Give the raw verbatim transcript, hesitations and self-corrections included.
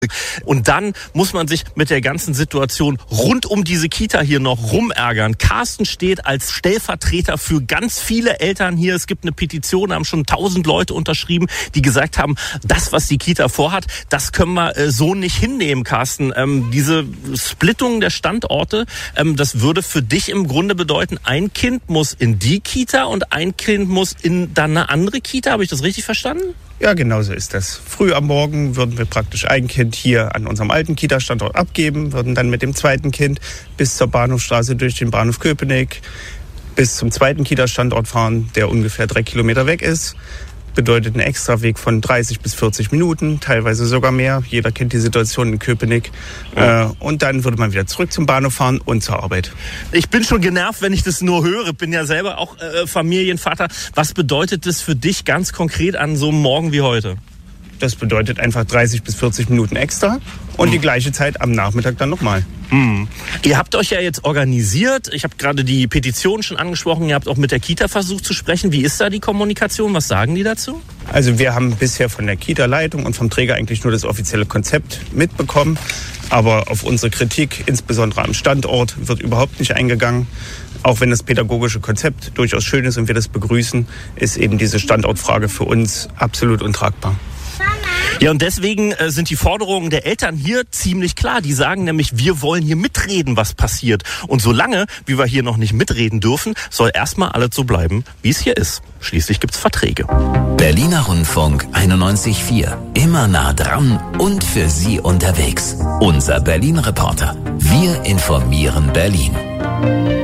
Und dann muss man sich mit der ganzen Situation rund um diese Kita hier noch rumärgern. Carsten steht als Stellvertreter für ganz viele Eltern hier. Es gibt eine Petition, haben schon tausend Leute unterschrieben, die gesagt haben, das, was die Kita vorhat, das können wir äh, so nicht hinnehmen, Carsten. Ähm, diese Splittung der Standorte, ähm, das würde für dich im Grunde bedeuten, ein Kind muss in die Kita und ein Kind muss in dann eine andere Kita. Habe ich das richtig verstanden? Ja, genau so ist das. Früh am Morgen würden wir praktisch ein Kind hier an unserem alten Kita-Standort abgeben, würden dann mit dem zweiten Kind bis zur Bahnhofstraße durch den Bahnhof Köpenick bis zum zweiten Kita-Standort fahren, der ungefähr drei Kilometer weg ist. Bedeutet einen Extraweg von dreißig bis vierzig Minuten, teilweise sogar mehr. Jeder kennt die Situation in Köpenick. Ja. Äh, und dann würde man wieder zurück zum Bahnhof fahren und zur Arbeit. Ich bin schon genervt, wenn ich das nur höre. Bin ja selber auch äh, Familienvater. Was bedeutet das für dich ganz konkret an so einem Morgen wie heute? Das bedeutet einfach dreißig bis vierzig Minuten extra und hm. die gleiche Zeit am Nachmittag dann nochmal. Hm. Ihr habt euch ja jetzt organisiert. Ich habe gerade die Petition schon angesprochen. Ihr habt auch mit der Kita versucht zu sprechen. Wie ist da die Kommunikation? Was sagen die dazu? Also wir haben bisher von der Kita-Leitung und vom Träger eigentlich nur das offizielle Konzept mitbekommen. Aber auf unsere Kritik, insbesondere am Standort, wird überhaupt nicht eingegangen. Auch wenn das pädagogische Konzept durchaus schön ist und wir das begrüßen, ist eben diese Standortfrage für uns absolut untragbar. Ja, und deswegen äh, sind die Forderungen der Eltern hier ziemlich klar. Die sagen nämlich, wir wollen hier mitreden, was passiert. Und solange, wie wir hier noch nicht mitreden dürfen, soll erstmal alles so bleiben, wie es hier ist. Schließlich gibt's Verträge. Berliner Rundfunk einundneunzig Komma vier. Immer nah dran und für Sie unterwegs. Unser Berlin-Reporter. Wir informieren Berlin.